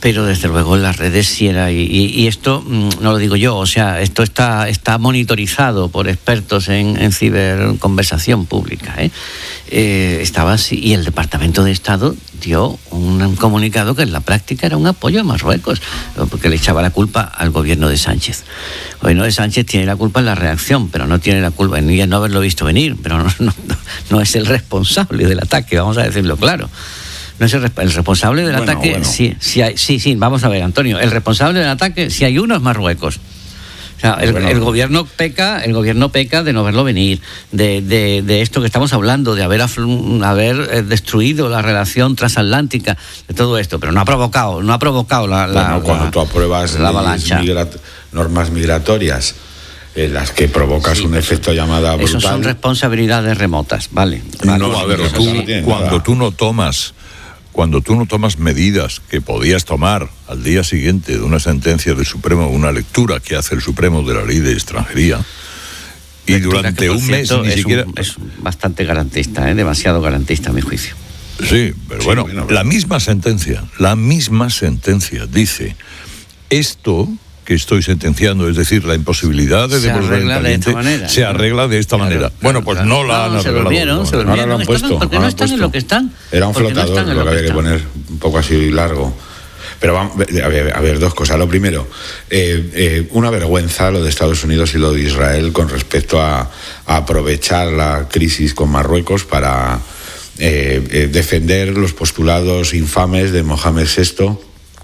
Pero desde luego en las redes sí era, y esto no lo digo yo, o sea, esto está monitorizado por expertos en ciberconversación pública, estaba así, y el Departamento de Estado dio un comunicado que en la práctica era un apoyo a Marruecos, porque le echaba la culpa al gobierno de Sánchez. El gobierno de Sánchez tiene la culpa en la reacción, pero no tiene la culpa ni en no haberlo visto venir, pero no es el responsable del ataque, vamos a decirlo claro. No es el responsable del ataque. Bueno. Sí, vamos a ver, Antonio. El responsable del ataque, si hay uno, es Marruecos. O sea, el gobierno peca de no verlo venir, de esto que estamos hablando, de haber destruido la relación transatlántica, de todo esto, pero no ha provocado cuando tú apruebas la avalancha. Normas migratorias, las que provocas un efecto llamada brutal. Eso son responsabilidades remotas, vale. No, a ver, cuando tú no tomas medidas que podías tomar al día siguiente de una sentencia del Supremo, una lectura que hace el Supremo de la ley de extranjería, y durante un mes ni siquiera... Es bastante garantista, demasiado garantista a mi juicio. Sí, pero bueno, la misma sentencia dice esto que estoy sentenciando, es decir, la imposibilidad de devolver el caliente, se arregla de esta manera. Bueno, pues no la han arreglado. Ahora lo han puesto. ¿Por qué no están en lo que están? Era un flotador lo que había que poner, un poco así largo. Pero vamos, a ver, dos cosas. Lo primero, una vergüenza lo de Estados Unidos y lo de Israel con respecto a aprovechar la crisis con Marruecos para defender los postulados infames de Mohamed VI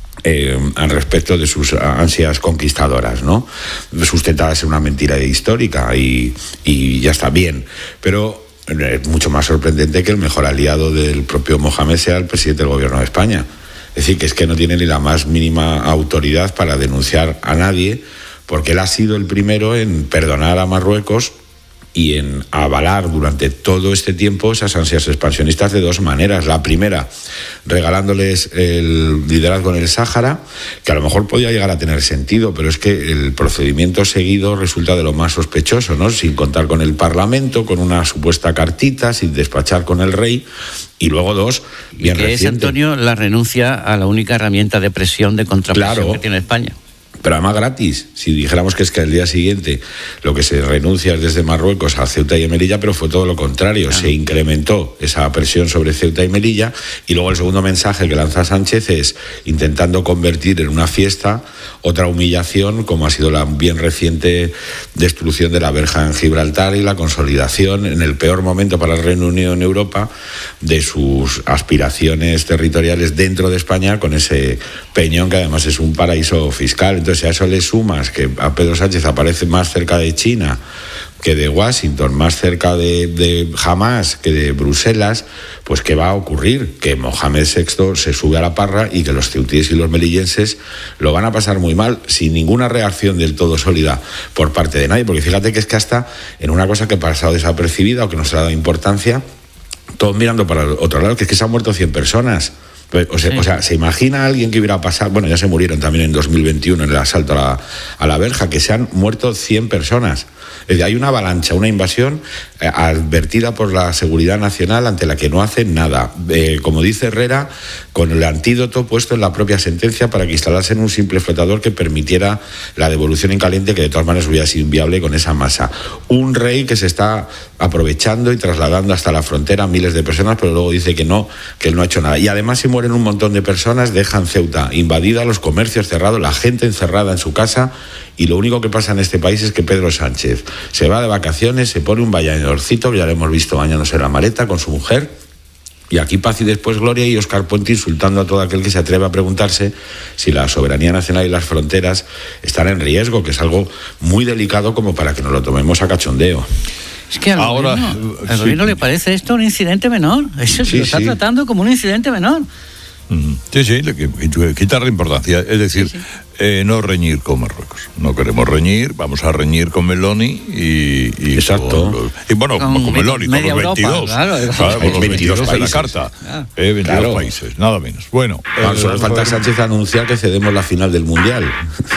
al respecto de sus ansias conquistadoras, ¿no? Sustentadas en una mentira histórica y ya está bien, pero es mucho más sorprendente que el mejor aliado del propio Mohamed sea el presidente del gobierno de España. Es decir, que es que no tiene ni la más mínima autoridad para denunciar a nadie, porque él ha sido el primero en perdonar a Marruecos y en avalar durante todo este tiempo esas ansias expansionistas de dos maneras. La primera, regalándoles el liderazgo en el Sáhara, que a lo mejor podía llegar a tener sentido, pero es que el procedimiento seguido resulta de lo más sospechoso, ¿no? Sin contar con el Parlamento, con una supuesta cartita, sin despachar con el rey. Y luego dos, bien que reciente. Es, Antonio, la renuncia a la única herramienta de presión, de contrapresión que tiene España. Pero además gratis, si dijéramos que es que al día siguiente lo que se renuncia es desde Marruecos a Ceuta y Melilla, pero fue todo lo contrario, se incrementó esa presión sobre Ceuta y Melilla, y luego el segundo mensaje que lanza Sánchez es intentando convertir en una fiesta otra humillación, como ha sido la bien reciente destrucción de la verja en Gibraltar y la consolidación en el peor momento para el Reino Unido en Europa de sus aspiraciones territoriales dentro de España, con ese peñón que además es un paraíso fiscal. Entonces, si a eso le sumas que a Pedro Sánchez aparece más cerca de China que de Washington, más cerca de Hamas que de Bruselas, pues ¿qué va a ocurrir? Que Mohamed VI se sube a la parra y que los ceutíes y los melillenses lo van a pasar muy mal, sin ninguna reacción del todo sólida por parte de nadie, porque fíjate que es que hasta en una cosa que ha pasado desapercibida o que no se ha dado importancia, todos mirando para el otro lado, que es que se han muerto 100 personas. O sea, ¿se imagina a alguien que hubiera pasado? Bueno, ya se murieron también en 2021 en el asalto a la verja, que se han muerto 100 personas. Es decir, hay una avalancha, una invasión advertida por la seguridad nacional ante la que no hacen nada. Como dice Herrera, con el antídoto puesto en la propia sentencia para que instalase en un simple flotador que permitiera la devolución en caliente, que de todas maneras hubiera sido inviable con esa masa. Un rey que se está aprovechando y trasladando hasta la frontera a miles de personas, pero luego dice que él no ha hecho nada. Y además, si mueren un montón de personas, dejan Ceuta invadida, los comercios cerrados, la gente encerrada en su casa, y lo único que pasa en este país es que Pedro Sánchez se va de vacaciones, se pone un bañadorcito, que ya lo hemos visto bañándose en la maleta con su mujer, y aquí paz y después gloria, y Óscar Puente insultando a todo aquel que se atreve a preguntarse si la soberanía nacional y las fronteras están en riesgo, que es algo muy delicado como para que nos lo tomemos a cachondeo. Es que al gobierno le parece esto un incidente menor. Eso se lo está tratando como un incidente menor. Sí, quitar la importancia. Es decir, no reñir con Marruecos. No queremos reñir, vamos a reñir con Meloni y exacto. Con Meloni, con los 22. Claro, con los 22 países. En la carta. 22 países, nada menos. Bueno. Solo falta Sánchez anunciar que cedemos la final del Mundial.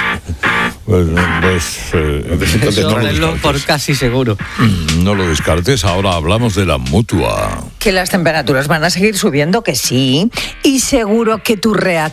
Eso por casi seguro. No lo descartes. Ahora hablamos de la Mutua. Que las temperaturas van a seguir subiendo, que sí, y seguro que tu reacción